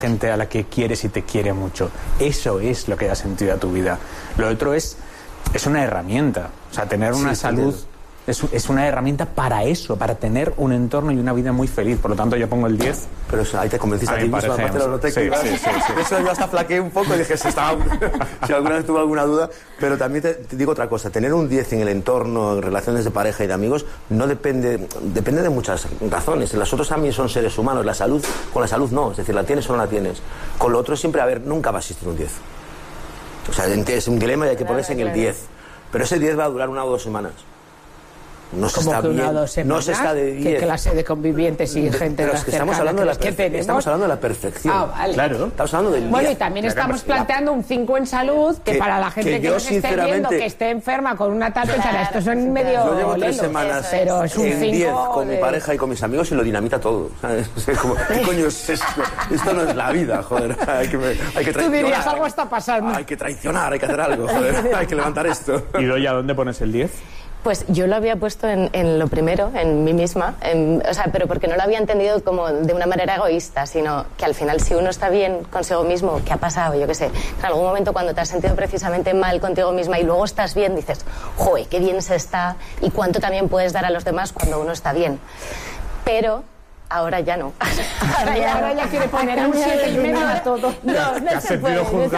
gente a la que quieres y te quiere mucho. Eso es lo que da sentido a tu vida. Lo otro es una herramienta. O sea, tener una salud es una herramienta para eso, para tener un entorno y una vida muy feliz. Por lo tanto, yo pongo el 10. Pero ahí te convenciste a ti mismo, aparte lo noté que sí. Eso yo hasta flaqueé un poco y dije, si alguna vez tuve alguna duda. Pero también te digo otra cosa, tener un 10 en el entorno, en relaciones de pareja y de amigos, no depende de muchas razones. Los otros también son seres humanos, la salud, con la salud no, es decir, la tienes o no la tienes. Con lo otro siempre, nunca va a existir un 10. O sea, es un dilema y hay que ponerse en el 10. Pero ese 10 va a durar 1 o 2 semanas. No se está bien, no se está de 10. ¿Qué clase de convivientes y gente pero es que estamos hablando de la perfección. Vale. Claro. Estamos hablando del 10. Bueno, y también estamos planteando un 5 en salud, que para la gente que nos esté viendo, que esté enferma con una tal pensará, estos son medio yo llevo 3 lelos, semanas pero es un en 5 10 con mi pareja y con mis amigos y lo dinamita todo. ¿Sabes? Como, ¿qué coño es esto? Esto no es la vida, joder. Hay que traicionar. Tú dirías, algo está pasando. Hay que traicionar, hay que hacer algo, joder. Hay que levantar esto. ¿Y Doya, dónde pones el 10? Pues yo lo había puesto en lo primero, en mí misma, o sea, pero porque no lo había entendido como de una manera egoísta, sino que al final si uno está bien consigo mismo, ¿qué ha pasado? Yo qué sé, en algún momento cuando te has sentido precisamente mal contigo misma y luego estás bien, dices, joder, qué bien se está y cuánto también puedes dar a los demás cuando uno está bien. Pero ahora ya no. Ahora ya quiere poner un 7,5 a todo. No se puede.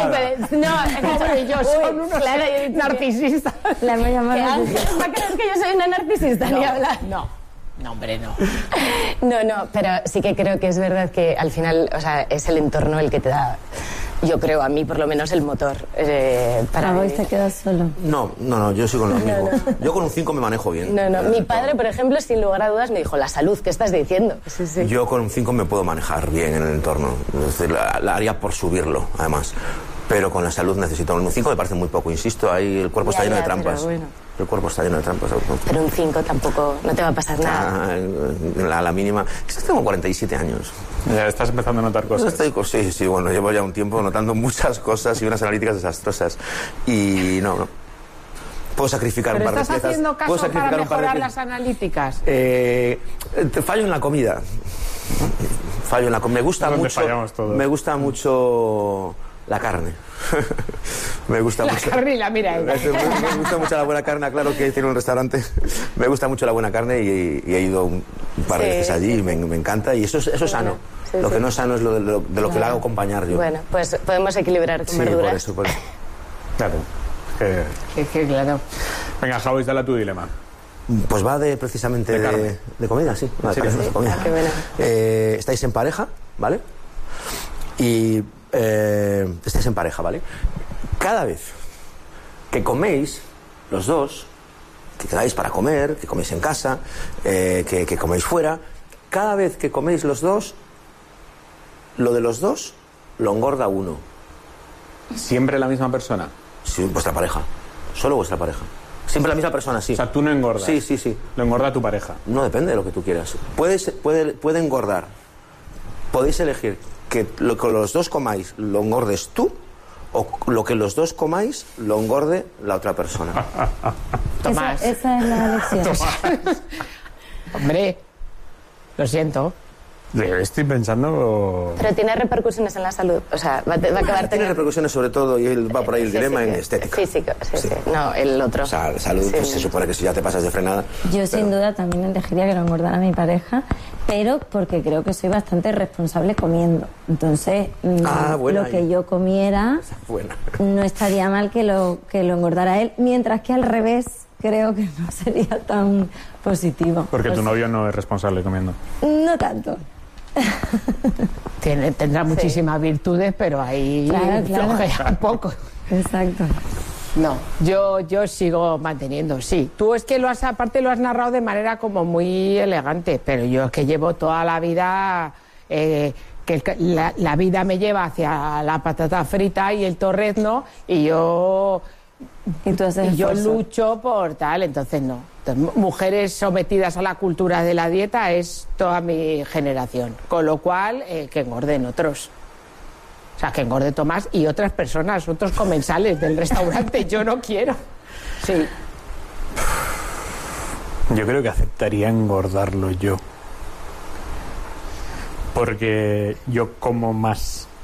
No, yo soy unos narcisistas. La voy a llamar. ¿Va a creer que yo soy una narcisista? Ni hablar. No, hombre, no. No, pero sí que creo que es verdad que al final, o sea, es el entorno el que te da, yo creo, a mí por lo menos el motor para hoy te quedas solo. No, yo soy con lo mismo. Yo con un 5 me manejo bien. No. Mi padre, por ejemplo, sin lugar a dudas me dijo, la salud, ¿qué estás diciendo? Sí. Yo con un 5 me puedo manejar bien en el entorno. Es decir, la haría por subirlo, además. Pero con la salud necesito. Un 5 me parece muy poco, insisto, ahí el cuerpo está lleno de trampas. Bueno. El cuerpo está lleno de trampas. Pero un 5 tampoco, no te va a pasar nada. A la mínima. Es que tengo 47 años. Ya estás empezando a notar cosas. Sí, bueno, llevo ya un tiempo notando muchas cosas y unas analíticas desastrosas. Y no. Puedo sacrificar un par de piezas. ¿Pero estás haciendo caso para mejorar las analíticas? Fallo en la comida. Me gusta mucho la carne. Me gusta mucho. La carne y la mira ella. Me gusta mucho la buena carne, claro que tiene un restaurante. Me gusta mucho la buena carne y he ido un par de veces allí y me encanta. Y eso es sano. Lo que no es sano es lo de lo que le hago acompañar yo. Bueno, pues podemos equilibrar con verduras. Por eso. Claro. Claro. Venga, Javi, dale a tu dilema. Pues va precisamente de comida, sí. De comida. Qué buena. Estáis en pareja, ¿vale? Y estáis en pareja, ¿vale? Cada vez que coméis, los dos, que quedáis para comer, que coméis en casa, que coméis fuera, cada vez que coméis los dos, lo de los dos lo engorda uno. ¿Siempre la misma persona? Sí, vuestra pareja. Solo vuestra pareja. Siempre la misma persona, sí. O sea, tú no engordas. Sí. Lo engorda tu pareja. No, depende de lo que tú quieras. Puede engordar. Podéis elegir que lo que los dos comáis lo engordes tú o lo que los dos comáis lo engorde la otra persona. Tomás. Esa es la elección. Hombre, lo siento. Estoy pensando... Pero tiene repercusiones en la salud. O sea, va a acabar tiene teniendo... repercusiones sobre todo, y él va por ahí el dilema en estética. Físico, sí. No, el otro. O sea, salud, pues se supone que si ya te pasas de frenada... Yo sin duda también elegiría que lo engordara mi pareja, pero porque creo que soy bastante responsable comiendo. Entonces, lo que yo comiera no estaría mal que lo engordara él, mientras que al revés creo que no sería tan positivo. Porque tu novio no es responsable comiendo. No tanto. Tendrá muchísimas virtudes, pero ahí flojea un poco. Exacto. No, yo sigo manteniendo, sí. Tú es que lo has narrado de manera como muy elegante, pero yo es que llevo toda la vida... la vida me lleva hacia la patata frita y el torrezno y yo lucho por tal, entonces no. Entonces, mujeres sometidas a la cultura de la dieta es toda mi generación, con lo cual que engorden otros. O sea, que engorde Tomás y otras personas, otros comensales del restaurante. Yo no quiero. Sí. Yo creo que aceptaría engordarlo yo. porque yo como más